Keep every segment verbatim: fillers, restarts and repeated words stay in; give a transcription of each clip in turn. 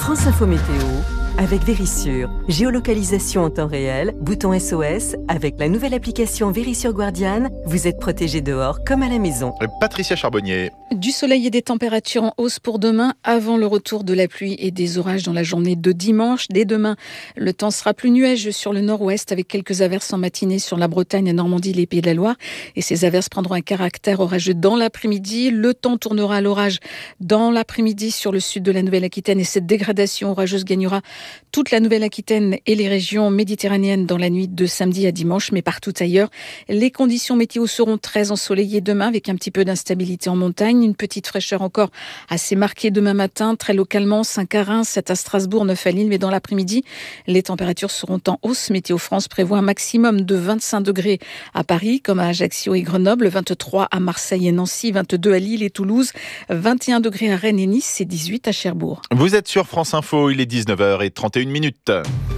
France Info Météo avec Vérissure. Géolocalisation en temps réel, bouton S O S. Avec la nouvelle application Vérissure Guardian, vous êtes protégé dehors comme à la maison. Patricia Charbonnier. Du soleil et des températures en hausse pour demain, avant le retour de la pluie et des orages dans la journée de dimanche. Dès demain, le temps sera plus nuageux sur le nord-ouest avec quelques averses en matinée sur la Bretagne, la Normandie, les Pays de la Loire. Et ces averses prendront un caractère orageux dans l'après-midi. Le temps tournera à l'orage dans l'après-midi sur le sud de la Nouvelle-Aquitaine et cette dégradation orageuse gagnera toute la Nouvelle-Aquitaine et les régions méditerranéennes dans la nuit de samedi à dimanche, mais partout ailleurs. Les conditions météo seront très ensoleillées demain avec un petit peu d'instabilité en montagne, une petite fraîcheur encore assez marquée demain matin, très localement, cinq à Reims, sept à Strasbourg, neuf à Lille, mais dans l'après-midi, les températures seront en hausse. Météo France prévoit un maximum de vingt-cinq degrés à Paris, comme à Ajaccio et Grenoble, vingt-trois à Marseille et Nancy, vingt-deux à Lille et Toulouse, vingt et un degrés à Rennes et Nice et dix-huit à Cherbourg. Vous êtes sur France Info, il est dix-neuf heures trente et une minutes.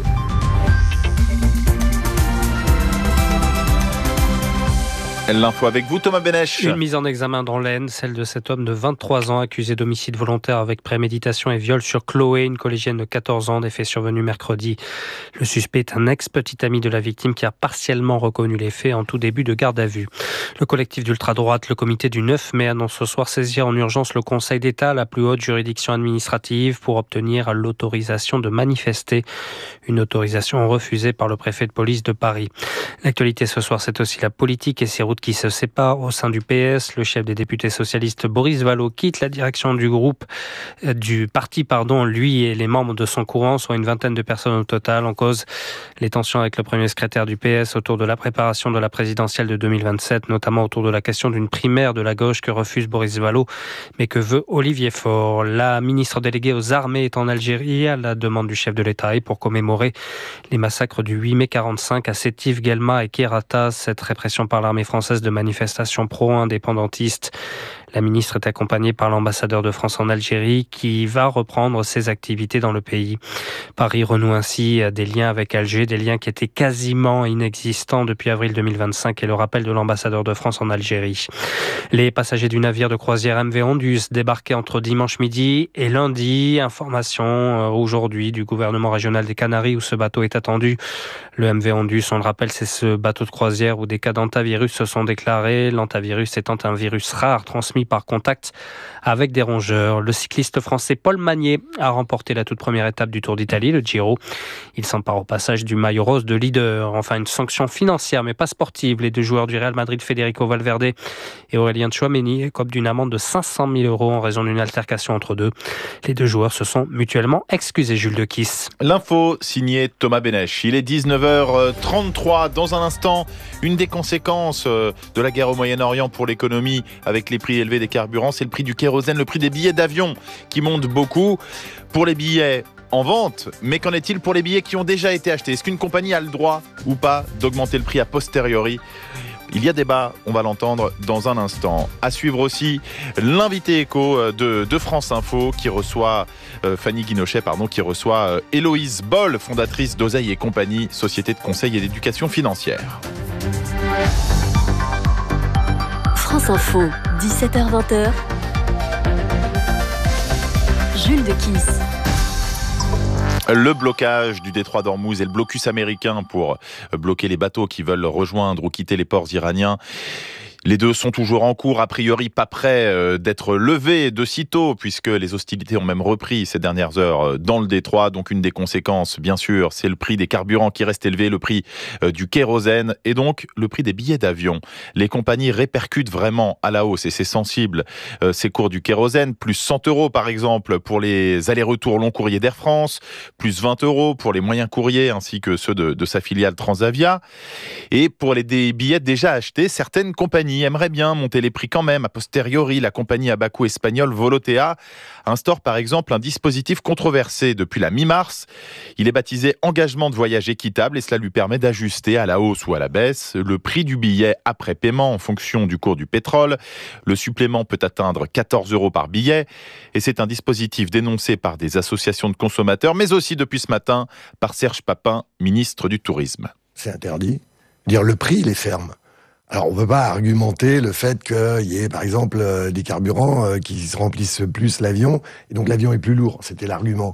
L'info avec vous, Thomas Benech. Une mise en examen dans l'Aisne, celle de cet homme de vingt-trois ans accusé d'homicide volontaire avec préméditation et viol sur Chloé, une collégienne de quatorze ans, des faits survenus mercredi. Le suspect est un ex-petit ami de la victime qui a partiellement reconnu les faits en tout début de garde à vue. Le collectif d'ultra-droite, le comité du neuf mai, annonce ce soir saisir en urgence le Conseil d'État, la plus haute juridiction administrative, pour obtenir l'autorisation de manifester. Une autorisation refusée par le préfet de police de Paris. L'actualité ce soir, c'est aussi la politique et ses routes qui se séparent au sein du P S. Le chef des députés socialistes Boris Vallaud quitte la direction du groupe, euh, du parti, pardon, lui et les membres de son courant, soit une vingtaine de personnes au total. En cause, les tensions avec le premier secrétaire du P S autour de la préparation de la présidentielle de deux mille vingt-sept, notamment autour de la question d'une primaire de la gauche que refuse Boris Vallaud, mais que veut Olivier Faure. La ministre déléguée aux armées est en Algérie à la demande du chef de l'État et pour commémorer les massacres du huit mai quarante-cinq à Sétif, Guelma et Kherrata, cette répression par l'armée française de manifestations pro-indépendantistes. La ministre est accompagnée par l'ambassadeur de France en Algérie qui va reprendre ses activités dans le pays. Paris renoue ainsi des liens avec Alger, des liens qui étaient quasiment inexistants depuis avril deux mille vingt-cinq et le rappel de l'ambassadeur de France en Algérie. Les passagers du navire de croisière M V Ondus débarquaient entre dimanche midi et lundi. Information aujourd'hui du gouvernement régional des Canaries où ce bateau est attendu. Le M V Ondus, on le rappelle, c'est ce bateau de croisière où des cas d'antavirus se sont déclarés. L'antavirus étant un virus rare transmis par contact avec des rongeurs. Le cycliste français Paul Magnier a remporté la toute première étape du Tour d'Italie, le Giro. Il s'empare au passage du maillot rose de leader. Enfin, une sanction financière, mais pas sportive. Les deux joueurs du Real Madrid, Federico Valverde et Aurélien Tchouaméni, écopent d'une amende de cinq cent mille euros en raison d'une altercation entre deux. Les deux joueurs se sont mutuellement excusés, Jules de Kiss. L'info signée Thomas Benech. Il est dix-neuf heures trente-trois. Dans un instant, une des conséquences de la guerre au Moyen-Orient pour l'économie avec les prix élevés des carburants, c'est le prix du kérosène, le prix des billets d'avion qui monte beaucoup. Pour les billets en vente, mais qu'en est-il pour les billets qui ont déjà été achetés? Est-ce qu'une compagnie a le droit ou pas d'augmenter le prix a posteriori? Il y a débat, on va l'entendre dans un instant. À suivre aussi l'invité éco de, de France Info qui reçoit euh, Fanny Guinochet, pardon, qui reçoit euh, Héloïse Boll, fondatrice d'Oseille et compagnie, société de conseil et d'éducation financière. France Info, dix-sept heures vingt. Jules de Kiss. Le blocage du détroit d'Ormuz et le blocus américain pour bloquer les bateaux qui veulent rejoindre ou quitter les ports iraniens. Les deux sont toujours en cours, a priori pas prêts d'être levés de sitôt, puisque les hostilités ont même repris ces dernières heures dans le détroit. Donc une des conséquences, bien sûr, c'est le prix des carburants qui reste élevé, le prix du kérosène et donc le prix des billets d'avion. Les compagnies répercutent vraiment à la hausse et c'est sensible. Ces cours du kérosène, plus cent euros par exemple pour les allers-retours long courriers d'Air France, plus vingt euros pour les moyens courriers ainsi que ceux de, de sa filiale Transavia. Et pour les des billets déjà achetés, certaines compagnies aimerait bien monter les prix quand même. A posteriori, la compagnie à bas coût espagnole Volotea instaure par exemple un dispositif controversé depuis la mi-mars. Il est baptisé engagement de voyage équitable et cela lui permet d'ajuster à la hausse ou à la baisse le prix du billet après paiement en fonction du cours du pétrole. Le supplément peut atteindre quatorze euros par billet et c'est un dispositif dénoncé par des associations de consommateurs mais aussi depuis ce matin par Serge Papin, ministre du Tourisme. C'est interdit. Dire le prix, il est ferme. Alors, on ne peut pas argumenter le fait qu'il y ait, par exemple, euh, des carburants euh, qui remplissent plus l'avion, et donc l'avion est plus lourd. C'était l'argument.